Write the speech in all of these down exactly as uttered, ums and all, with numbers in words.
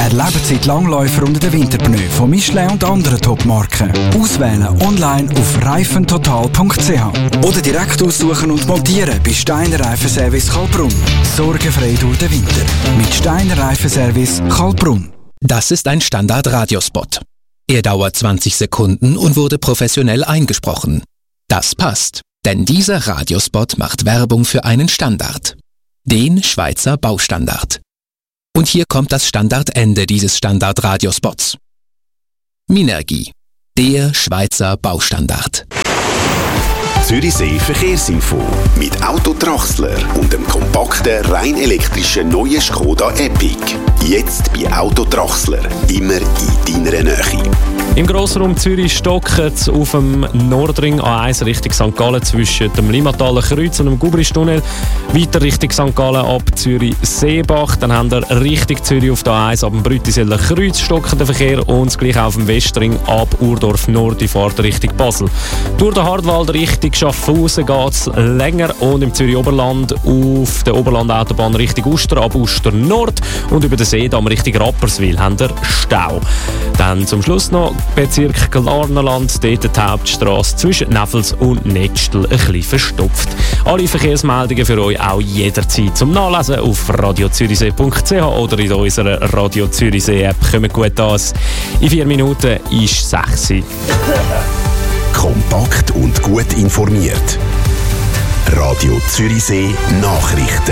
Erleben Langläufer unter den Winterpneu von Michelin und anderen Top-Marken. Auswählen online auf reifentotal punkt c h oder direkt aussuchen und montieren bei Steiner Reifenservice Kallbrunn. Sorgenfrei durch den Winter mit Steiner Reifenservice Kallbrunn. Das ist ein Standard-Radiospot. Er dauert zwanzig Sekunden und wurde professionell eingesprochen. Das passt, denn dieser Radiospot macht Werbung für einen Standard. Den Schweizer Baustandard. Und hier kommt das Standardende dieses Standard-Radiospots. Minergie, der Schweizer Baustandard. Zürichsee Verkehrsinfo mit Autotraxler und dem kompakten, rein elektrischen neuen Skoda Epic. Jetzt bei Autotraxler, immer in deiner Nähe. Im Grossraum Zürich stockt es auf dem Nordring A eins Richtung Sankt Gallen zwischen dem Limmataler Kreuz und dem Gubristunnel. Weiter Richtung Sankt Gallen ab Zürich-Seebach. Dann haben wir Richtung Zürich auf der A eins ab dem Brütiseller Kreuz stockenden Verkehr und gleich auf dem Westring ab Urdorf Nord die Fahrt Richtung Basel. Durch den Hartwald Richtung Schaffhausen geht es länger und im Zürich Oberland auf der Oberland-Autobahn Richtung Uster ab Uster Nord und über den See dann Richtung Rapperswil haben wir Stau. Dann zum Schluss noch Bezirk Glarnerland, dort die Hauptstrasse zwischen Neffels und Netzstel ein bisschen verstopft. Alle Verkehrsmeldungen für euch auch jederzeit zum Nachlesen auf radio zürichsee punkt c h oder in unserer Radio Zürichsee App. Kommt gut an. In vier Minuten ist sechs. Kompakt und gut informiert. Radio Zürichsee Nachrichten.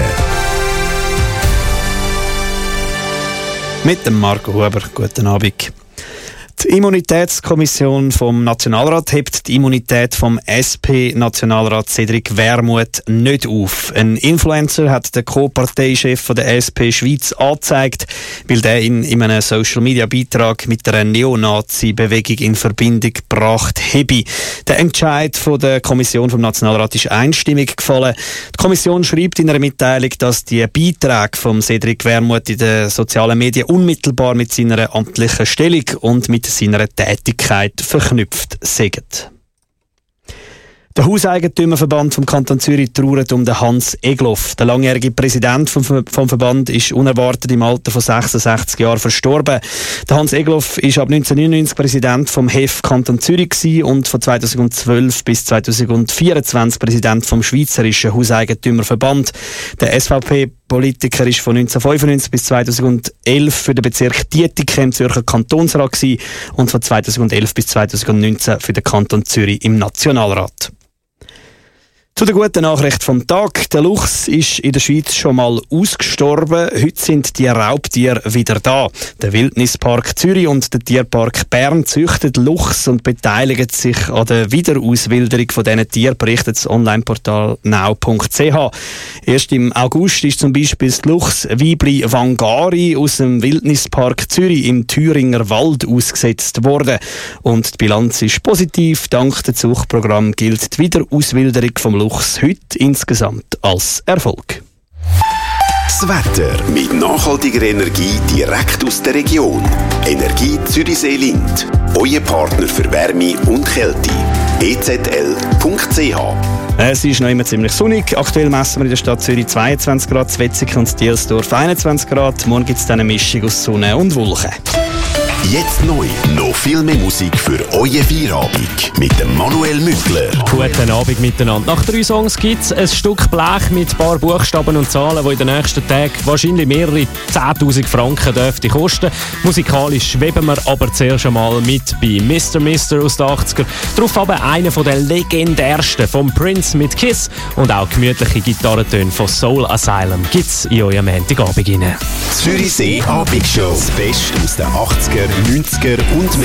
Mit dem Marco Huber. Guten Abend. Die Immunitätskommission vom Nationalrat hebt die Immunität vom S P-Nationalrat Cedric Wermuth nicht auf. Ein Influencer hat den Co-Parteichef der S P Schweiz angezeigt, weil der ihn in einem Social-Media-Beitrag mit einer Neonazi-Bewegung in Verbindung gebracht habe. Der Entscheid von der Kommission vom Nationalrat ist einstimmig gefallen. Die Kommission schreibt in einer Mitteilung, dass die Beiträge von Cedric Wermuth in den sozialen Medien unmittelbar mit seiner amtlichen Stellung und mit seiner Tätigkeit verknüpft sind. Der Hauseigentümerverband vom Kanton Zürich trauert um den Hans Egloff. Der langjährige Präsident vom, vom Verband ist unerwartet im Alter von sechsundsechzig Jahren verstorben. Der Hans Egloff ist ab neunzehnhundertneunundneunzig Präsident vom H E F Kanton Zürich gewesen und von zweitausendzwölf bis zweitausendvierundzwanzig Präsident vom Schweizerischen Hauseigentümerverband. Der S V P-Politiker ist von neunzehnhundertfünfundneunzig bis zweitausendelf für den Bezirk Dietikon im Zürcher Kantonsrat gewesen und von zweitausendelf bis zweitausendneunzehn für den Kanton Zürich im Nationalrat. Zu der guten Nachricht vom Tag. Der Luchs ist in der Schweiz schon mal ausgestorben. Heute sind die Raubtiere wieder da. Der Wildnispark Zürich und der Tierpark Bern züchten Luchs und beteiligen sich an der Wiederauswilderung von diesen Tieren, berichtet das Onlineportal now punkt c h. Erst im August ist zum Beispiel das Luchsweibli Wangari aus dem Wildnispark Zürich im Thüringer Wald ausgesetzt worden. Und die Bilanz ist positiv. Dank dem Zuchtprogramm gilt die Wiederauswilderung vom Luchs heute insgesamt als Erfolg. Das Wetter mit nachhaltiger Energie direkt aus der Region. Energie Zürichsee-Lind. Euer Partner für Wärme und Kälte. e z l punkt c h. Es ist noch immer ziemlich sonnig. Aktuell messen wir in der Stadt Zürich zweiundzwanzig Grad, Wetzig und Dielsdorf einundzwanzig Grad. Morgen gibt es dann eine Mischung aus Sonne und Wolken. Jetzt neu, noch viel mehr Musik für euer Feierabend mit dem Manuel Mückler. Guten Abend miteinander. Nach drei Songs gibt es ein Stück Blech mit ein paar Buchstaben und Zahlen, die in den nächsten Tagen wahrscheinlich mehrere zehntausend Franken dürfte kosten. Musikalisch schweben wir aber zuerst einmal mit bei Mister Mister aus den achtziger. Darauf aber einer der legendärsten vom Prince mit Kiss und auch gemütliche Gitarrentöne von Soul Asylum gibt es in eurem Montagabend rein. Zürichsee Abendshow. Das Beste aus den achtziger, neunziger und